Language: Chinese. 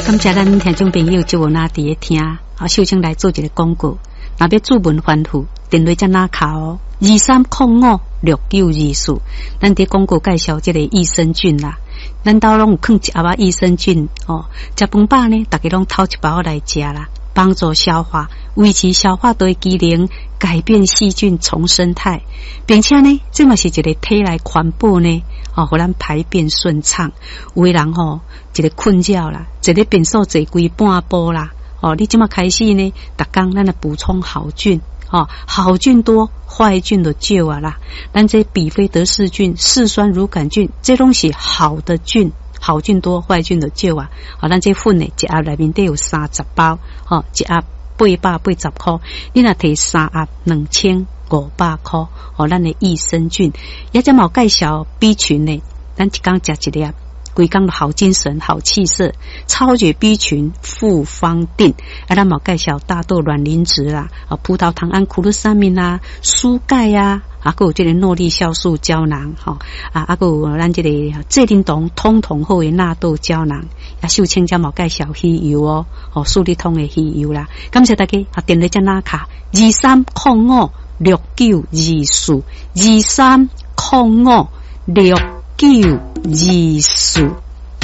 感谢咱听众朋友就有那伫咧听啊，秀清来做一个广告。若要注文反复，电话才哪卡哦，23056924。咱伫广告介绍这个益生菌啦，咱兜拢有放一盒啊益生菌哦。食饭饱呢，大家拢偷一包来食啦，帮助消化，维持消化道机能，改变细菌重生态，并且呢，这嘛是一个体内环保呢。哦，互咱排便顺畅。有的人吼，一个困扰啦，一个便所坐规半晡啦。哦，你即马开始呢，逐工咱来补充好菌。哦，好菌多，坏菌就少啊啦。咱这比菲德氏菌、嗜酸乳杆菌，这拢是好的菌，好菌多，坏菌就少啊。哦，咱这粉呢，一盒内面得有30包，哦，一盒880块，你若摕3盒2500块，哦，咱的益生菌，也只毛介绍 B 群呢，咱一工食一粒，规工的好精神、好气色，超绝 B 群复方定，啊，咱毛介绍大豆卵磷脂啦，啊，葡萄糖胺库鲁沙明啦，蔬钙啊，啊，还有这个诺丽酵素胶囊，哈，啊，还有咱这个ze林酮通通后的纳豆胶囊。啊，秀清才毛介绍鱼油哦，哦，数理通的鱼油啦。感谢大家，啊，电话只哪卡23056924，23056924。